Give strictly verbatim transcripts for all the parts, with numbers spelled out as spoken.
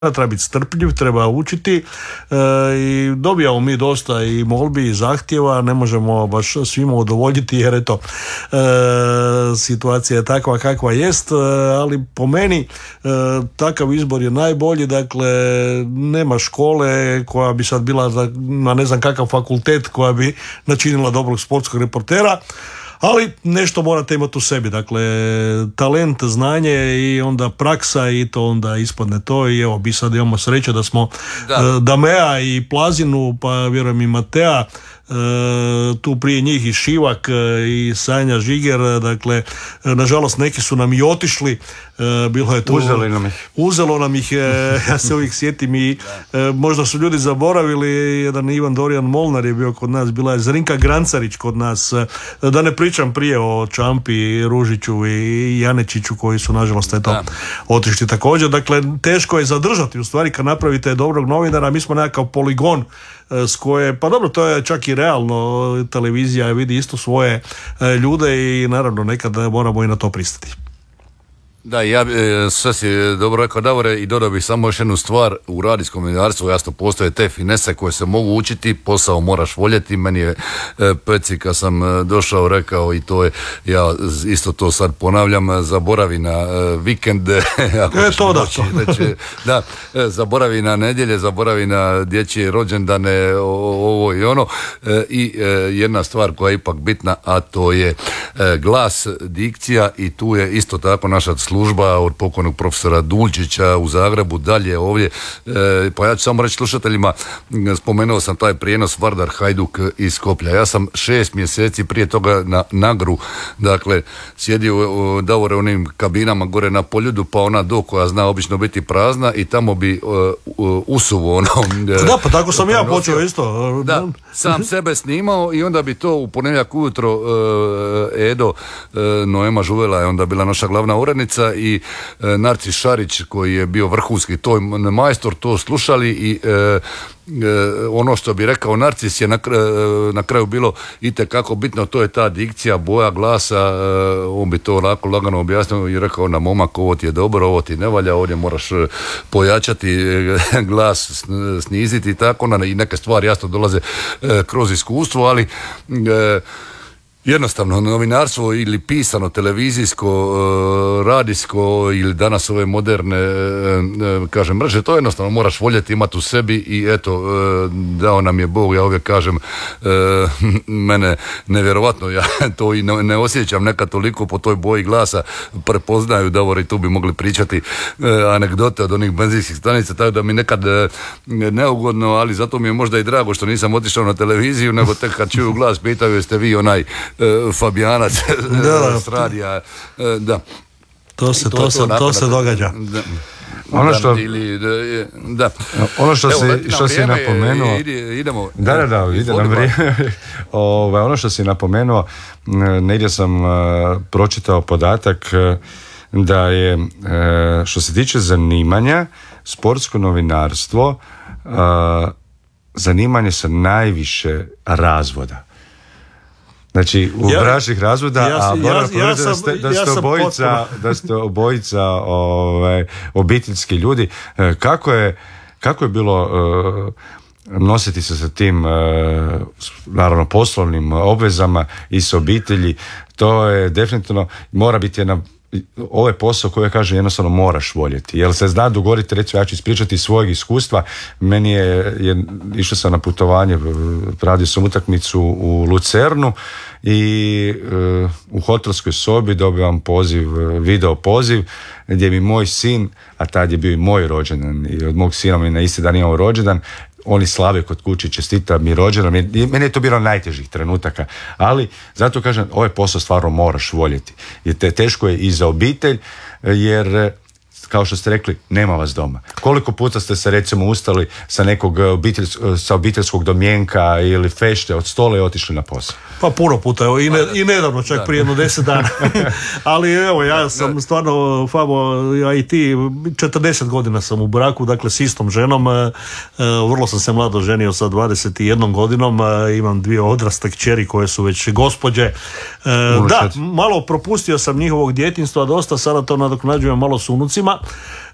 treba biti strpljiv, treba učiti e, i dobijamo mi dosta i molbi i zahtjeva, ne možemo baš svima udovoljiti jer eto e, situacija je takva kakva jest, e, ali po meni e, takav izbor je najbolji, dakle nema škole koja bi sad bila na ne znam kakav fakultet koja bi načinila dobrog sportskog reportera, ali nešto morate imati u sebi, dakle talent, znanje i onda praksa i to onda ispadne to i evo bi sad imamo sreće da smo da. Damea i Plazinu, pa vjerujem i Matea, tu prije njih i Šivak i Sanja Žiger, dakle nažalost neki su nam i otišli, bilo je to uzelo nam ih uzelo nam ih ja se uvijek sjetim i možda su ljudi zaboravili, jedan Ivan Dorijan Molnar je bio kod nas, bila je Zrinka Grancarić kod nas, da ne pričam prije o Čampi, Ružiću i Janečiću koji su nažalost eto da. otišli također, dakle teško je zadržati u stvari kad napravite dobrog novinara, mi smo nekakav poligon s koje, pa dobro, to je čak i realno, televizija vidi isto svoje ljude i naravno nekad moramo i na to pristati. Da, ja sve si dobro rekao Davore i dodao bih samo još jednu stvar, u radijskom novinarstvu jasno postoje te finese koje se mogu učiti, posao moraš voljeti, meni je Peci kad sam došao rekao i to je, ja isto to sad ponavljam, zaboravi na vikende, ako e, to da, doći, reći, da, zaboravi na nedjelje, zaboravi na dječje rođendane, ovo i ono, i jedna stvar koja je ipak bitna, a to je glas, dikcija i tu je isto tako naša služba od pokojnog profesora Dulčića u Zagrebu, dalje ovdje. E, pa ja ću samo reći slušateljima, spomenuo sam taj prijenos Vardar Hajduk iz Skoplja. Ja sam šest mjeseci prije toga na Nagru, dakle, sjedio u Davore onim kabinama gore na Poljudu, pa ona do koja zna obično biti prazna i tamo bi uh, usuvo ono... Da, pa tako sam ja počeo isto. Da, sam sebe snimao i onda bi to u ponedjeljak ujutro uh, Edo, uh, Noema Žuvela je onda bila naša glavna urednica i e, Narcis Šarić koji je bio vrhunski to majstor, to slušali i e, e, ono što bi rekao Narcis je na, e, na kraju bilo itekako bitno, to je ta dikcija, boja glasa, e, on bi to lako lagano objasnio i rekao na momak, ovo ti je dobro, ovo ti ne valja, ovdje moraš pojačati e, glas, sniziti i tako, na, i neke stvari jasno dolaze e, kroz iskustvo, ali e, jednostavno novinarstvo ili pisano, televizijsko, radijsko ili danas ove moderne kažem mreže, to jednostavno moraš voljeti, imati u sebi i eto, dao nam je Bog, ja uvijek kažem, mene nevjerovatno, ja to i ne, ne osjećam nekad toliko po toj boji glasa, prepoznaju Davor i tu bi mogli pričati anegdote od onih benzinskih stanica, tako da mi nekad neugodno, ali zato mi je možda i drago što nisam otišao na televiziju, nego tek kad čuju glas pitaju jeste vi onaj Fabijanac s radija, da. To se, to, to, se, to, to se događa. Da. Ono što, da. ono što, Evo, si, što si napomenuo, ide, idemo. Da, da, da, ide nam vrijeme. Ove, ono što si napomenuo, negdje sam uh, pročitao podatak uh, da je, uh, što se tiče zanimanja, sportsko novinarstvo, uh, zanimanje sa najviše razvoda. Znači, u ja, bračnih razvoda, ja, a moram ja, ja da ste, da ste ja obojica, da ste obojica ovaj, obiteljski ljudi. Kako je, kako je bilo uh, nositi se sa tim, uh, naravno, poslovnim obvezama i s obitelji? To je definitivno, mora biti jedna, ovo je posao koji ja kažem jednostavno moraš voljeti, jer se zna dogoditi, recimo ja ću ispričati iz svojeg iskustva, meni je, je išao sam na putovanje, radio sam utakmicu u Lucernu i uh, u hotelskoj sobi dobivam poziv, video poziv, gdje mi moj sin, a tad je bio i moj rođendan i od mog sina mi na isti dan imao rođendan, oni slave kod kuće, čestita mi rođendan, meni je to bilo najtežih trenutaka, ali zato kažem, ovaj posao stvarno moraš voljeti, jer te teško je i za obitelj, jer kao što ste rekli, nema vas doma. Koliko puta ste se recimo ustali sa nekog obitelj, sa obiteljskog domjenka ili fešte od stola i otišli na posao? Pa puno puta, evo, i, ne, i nedavno, čak da. prije jedno deset dana. Ali evo, ja sam stvarno, Fabo, ja i ti, četrdeset godina sam u braku, dakle s istom ženom, vrlo sam se mlado ženio sa dvadeset jednom godinom, imam dvije odrasle kćeri koje su već gospođe. Da, malo propustio sam njihovog djetinjstva, dosta, sada to nadoknađujem malo s unucima.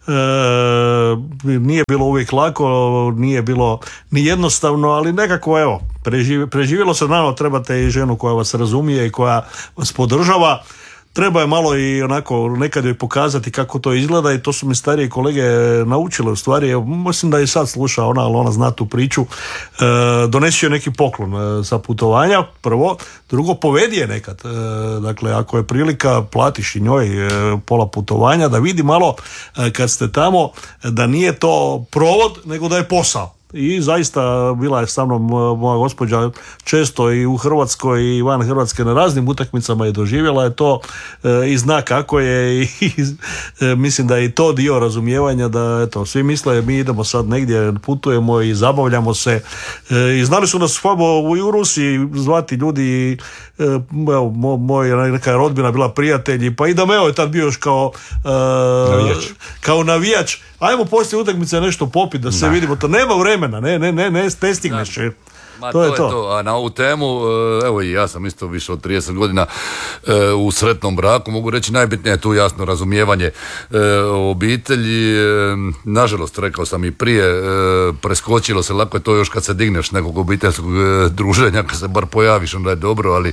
nije bilo uvijek lako, nije bilo ni jednostavno, ali nekako evo, preživ, preživjelo se. Naravno, trebate i ženu koja vas razumije i koja vas podržava. Treba je malo i onako nekad joj pokazati kako to izgleda i to su mi starije kolege naučile u stvari. Mislim da i sad sluša ona, ali ona zna tu priču. E, donesi joj neki poklon e, sa putovanja, prvo. Drugo, povedi je nekad. E, dakle, ako je prilika, platiš i njoj e, pola putovanja, da vidi malo e, kad ste tamo da nije to provod, nego da je posao. I zaista bila je sa mnom moja gospođa često i u Hrvatskoj i van Hrvatske na raznim utakmicama i doživjela je to e, i zna kako je i e, mislim da je i to dio razumijevanja da eto, svi misle mi idemo sad negdje, putujemo i zabavljamo se e, i znali su nas Fabo i u Rusiji zvati ljudi e, evo, mo, moj neka rodbina bila prijatelji, pa i da Meo je tad bio još kao e, navijač. kao navijač. Ajmo poslije utakmice nešto popiti da se da. vidimo, to nema vremena, ne, ne, ne, ne, ne stigneš. Ma, to, to je je to. to. A na ovu temu, evo i ja sam isto više od trideset godina e, u sretnom braku, mogu reći najbitnije je tu jasno razumijevanje e, obitelji. E, nažalost, rekao sam i prije, e, preskočilo se, lako je to još kad se digneš nekog obiteljskog e, druženja, kad se bar pojaviš, onda je dobro, ali e,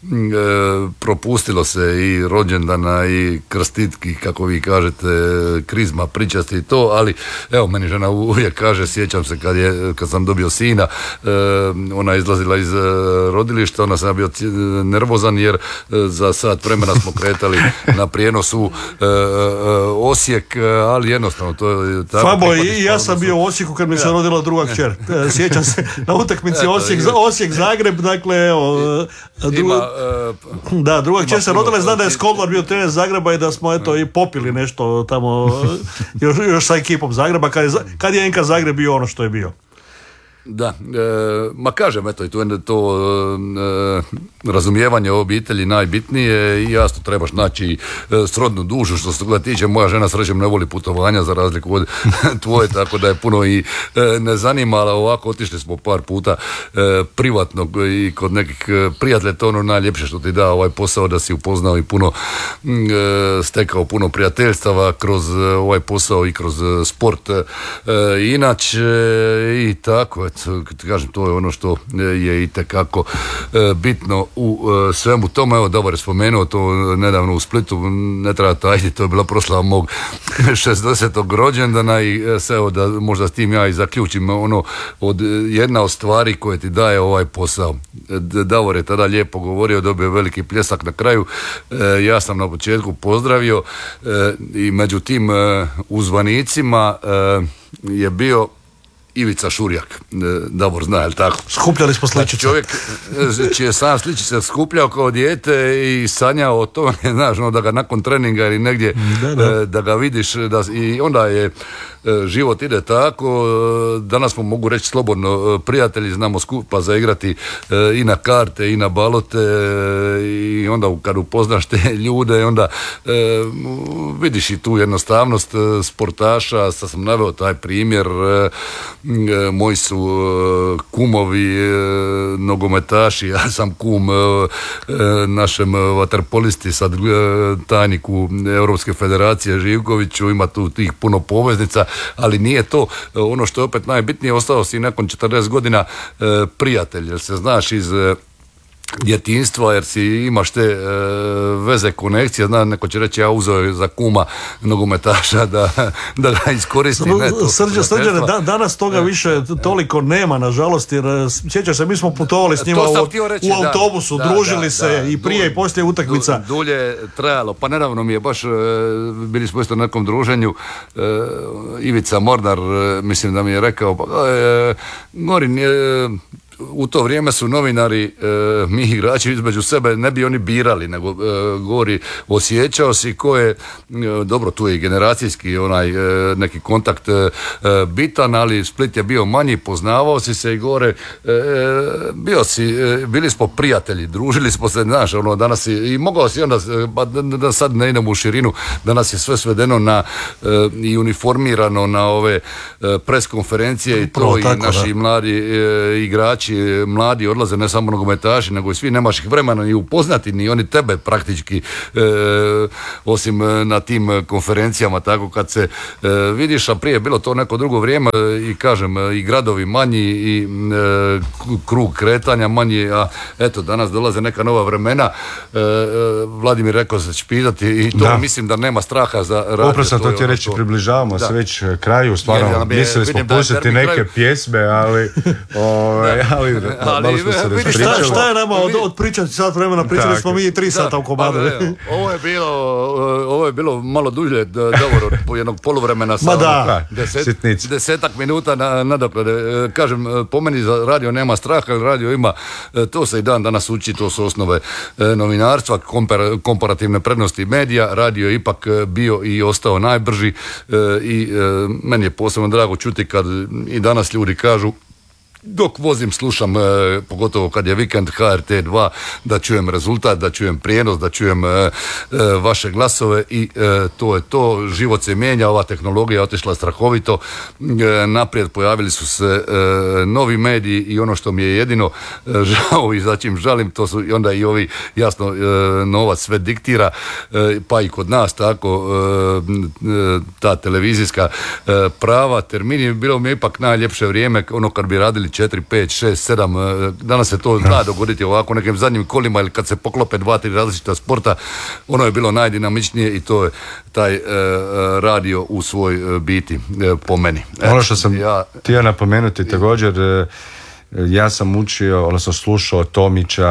propustilo se i rođendana i krstitki, kako vi kažete, krizma, pričasti i to, ali evo, meni žena uvijek kaže, sjećam se kad, je, kad sam dobio sina, e, ona je izlazila iz rodilišta, ona sam bio nervozan jer za sat vremena smo kretali na prijenosu e, e, Osijek, ali jednostavno to je tako. Fabo, i ja sam bio u Osijeku kad mi se rodila druga kćer. Sjećam se na utakmici Osijek, Osijek Zagreb, dakle evo druga, ima, uh, da, druga kćer se rodila i znam da je Skolvar bio trener Zagreba i da smo eto i popili nešto tamo još, još sa ekipom Zagreba kad je, kad je N K Zagreb bio ono što je bio. Da, e, ma kažem, eto, i tu je to e, razumijevanje obitelji najbitnije i jasno trebaš naći e, srodnu dušu, što se toga tiče. Moja žena srećem ne voli putovanja za razliku od tvoje, tako da je puno i e, ne zanima, ali ovako otišli smo par puta e, privatno i kod nekih prijatelja, to ono najljepše što ti da ovaj posao, da si upoznao i puno e, stekao puno prijateljstava kroz ovaj posao i kroz sport e, inače i tako. Kažem, to je ono što je itekako e, bitno u e, svemu tome. Evo, Davor je spomenuo to nedavno u Splitu, ne treba tajiti, to je bila proslava mog šezdesetog rođendana i e, se, evo, da možda s tim ja i zaključim ono, od, jedna od stvari koje ti daje ovaj posao. Davor je tada lijepo govorio, dobio veliki pljesak na kraju, e, ja sam na početku pozdravio e, i među tim e, uzvanicima e, je bio Ivica Šurjak, Davor zna, jel tako? Skupljali smo sličice. Čovjek čije sam sličice skupljao kao dijete i sanjao o tome, znaš, no, da ga nakon treninga ili negdje da, da. da ga vidiš da, i onda je život ide tako. Danas smo, mogu reći slobodno, prijatelji, znamo skupa zaigrati i na karte i na balote i onda kad upoznaš te ljude onda vidiš i tu jednostavnost sportaša. Sad sam naveo taj primjer, moji su kumovi nogometaši, ja sam kum našem vaterpolisti, sad tajniku Europske federacije Živkoviću, ima tu tih puno poveznica, ali nije to ono što je opet najbitnije. Ostao si nakon četrdeset godina prijatelj, jer se znaš iz djetinjstva, jer si imaš te e, veze, konekcije. Zna, neko će reći, ja uzeo za kuma nogometaša da, da ga iskoristi. Srđe, srđe, da, danas toga e, više toliko nema, nažalost, jer sjećaš se, mi smo putovali s njima u, reći, u autobusu, da, družili da, se da, i prije dulje, i poslije utakmica. Du, dulje trajalo, pa nedavno mi je baš, e, bili smo isto na nekom druženju, e, Ivica Mornar, e, mislim da mi je rekao, pa, e, Gorin, e, u to vrijeme su novinari, e, mi igrači između sebe, ne bi oni birali, nego e, govori, osjećao si ko je, e, dobro, tu je i generacijski onaj e, neki kontakt e, bitan, ali Split je bio manji, poznavao si se i gore, e, bio si, e, bili smo prijatelji, družili smo se, znaš, ono, danas si, i mogao si onda, ba, da, da sad ne idemo u širinu, danas je sve svedeno na e, i uniformirano na ove e, pres konferencije i to, i naši da. mladi e, igrači naši mladi odlaze, ne samo nogometaši, nego i svi, nemaš ih vremena ni upoznati, ni oni tebe praktički, e, osim na tim konferencijama, tako kad se e, vidiš, a prije je bilo to neko drugo vrijeme i kažem, i gradovi manji i e, krug kretanja manji, a eto, danas dolaze neka nova vremena. E, Vladimir rekao se će pitati i to da. Mislim da nema straha za radio. Upravo sam to ti reći, to... približavamo da. se već kraju, stvarno ja, ja, mislili smo pustiti neke kraju. pjesme, ali ovaj, ali, ali malo smo se raspričali. Šta je nama od, od pričati sat vremena, pričali smo mi tri sata u komadu. Ovo je bilo ovo je bilo malo dulje govor od jednog poluvremena sa da. deset, desetak minuta na, nadoklade. Kažem, po meni za radio nema straha, radio ima, to se i dan danas uči, to su osnove novinarstva, kompar, komparativne prednosti medija. Radio je ipak bio i ostao najbrži i meni je posebno drago čuti kad i danas ljudi kažu dok vozim, slušam, e, pogotovo kad je vikend H R T dva, da čujem rezultat, da čujem prijenos, da čujem e, e, vaše glasove i e, to je to. Život se mijenja, ova tehnologija je otišla strahovito e, naprijed, pojavili su se e, novi mediji i ono što mi je jedino e, žao i za čim žalim, to su onda i ovi, jasno, e, novac sve diktira, e, pa i kod nas tako, e, ta televizijska e, prava, termini, bilo mi je ipak najljepše vrijeme, ono kad bi radili četiri, pet, šest, sedam, danas se to zna dogoditi ovako nekim zadnjim kolima ili kad se poklope dva, tri različita sporta, ono je bilo najdinamičnije i to je taj e, radio u svoj biti, e, po meni. E, ono što sam ja, htio napomenuti također, e, ja sam učio, odnosno slušao Tomića,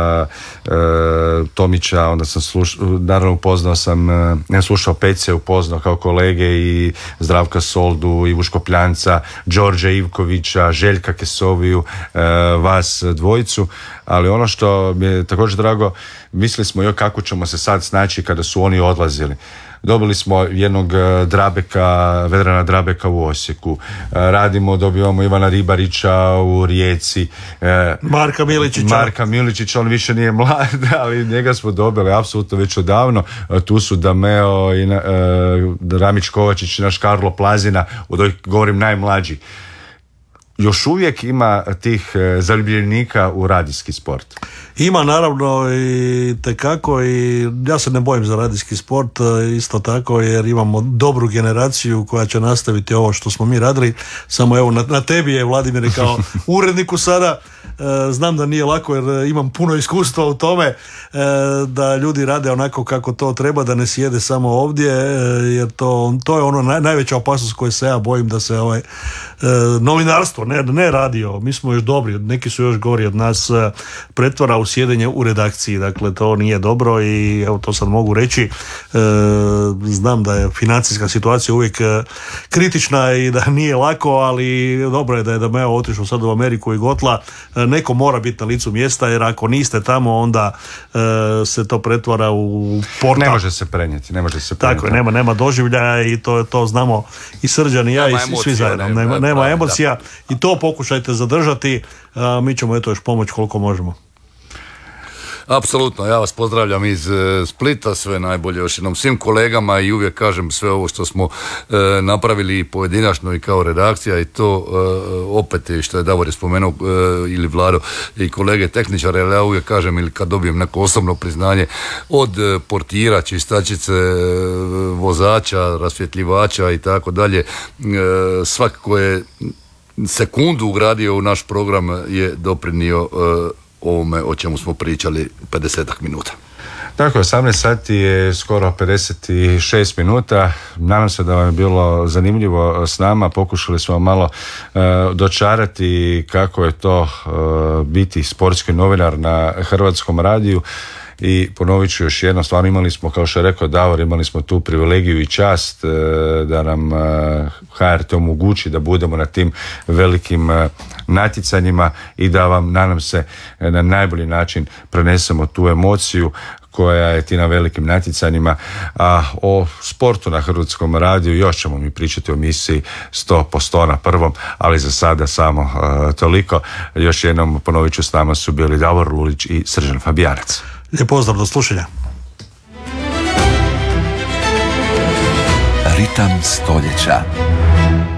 e, Tomića, onda sam slušao, naravno upoznao sam, e, ja slušao Pece, upoznao kao kolege i Zdravka Soldu, Ivu Škopljanca, Đorđa Ivkovića, Željka Kesoviju, e, vas dvojicu, ali ono što mi je također drago, mislili smo joj kako ćemo se sad snaći kada su oni odlazili. Dobili smo jednog Drabeka, Vedrana Drabeka u Osijeku. Radimo, dobivamo Ivana Ribarića u Rijeci. Marka Miličića. Marka Miličića, on više nije mlad, ali njega smo dobili apsolutno već odavno. Tu su Dameo i Ramić Kovačić, naš Karlo Plazina, od ovih govorim najmlađi. Još uvijek ima tih zaljubljenika u radijski sport. Ima naravno i tekako i ja se ne bojim za radijski sport isto tako jer imamo dobru generaciju koja će nastaviti ovo što smo mi radili, samo evo na, na tebi je Vladimir kao uredniku sada, e, znam da nije lako jer imam puno iskustva u tome e, da ljudi rade onako kako to treba, da ne sjede samo ovdje e, jer to, to je ono naj, najveća opasnost koju se ja bojim da se ovaj e, novinarstvo, ne, ne radio, mi smo još dobri, neki su još gori od nas, e, pretvara u sjedenje u redakciji, dakle to nije dobro i evo to sad mogu reći, e, znam da je financijska situacija uvijek e, kritična i da nije lako, ali dobro je da je Dameo otišao sad u Ameriku i Gotla, e, neko mora biti na licu mjesta jer ako niste tamo onda e, se to pretvara u portal. Ne može se prenijeti, ne može se prenijeti. Tako je, nema, nema doživljaja i to, to znamo i Srđan i ja nema i emocija, svi zajedno, nema, nema, nema emocija da. I to pokušajte zadržati, a mi ćemo eto još pomoći koliko možemo. Apsolutno, ja vas pozdravljam iz e, Splita, sve najbolje još jednom svim kolegama i uvijek kažem sve ovo što smo e, napravili i pojedinačno i kao redakcija i to e, opet što je Davor je spomenuo e, ili Vlado i kolege tehničare, ali ja uvijek kažem ili kad dobijem neko osobno priznanje od e, portira, čistačice, e, vozača, rasvjetljivača i tako dalje, e, svakako je sekundu ugradio u naš program je doprinio e, ovome o čemu smo pričali pedesetak minuta. Tako, osamnaest sati je skoro pedeset šest minuta. Nadam se da vam je bilo zanimljivo s nama. Pokušali smo malo uh, dočarati kako je to uh, biti sportski novinar na Hrvatskom radiju. I ponovit ću još jedno, stvarno imali smo, kao što je rekao Davor, imali smo tu privilegiju i čast e, da nam e, H R T omogući da budemo na tim velikim e, natjecanjima i da vam, nadam se, e, na najbolji način prenesemo tu emociju koja je ti na velikim natjecanjima. A o sportu na Hrvatskom radiju još ćemo mi pričati o emisiji sto po sto na prvom, ali za sada samo e, toliko. Još jednom ponovit ću, s nama su bili Davor Lulić i Srđan Fabijanac. Lijep pozdrav, do slušanja. Ritam stoljeća.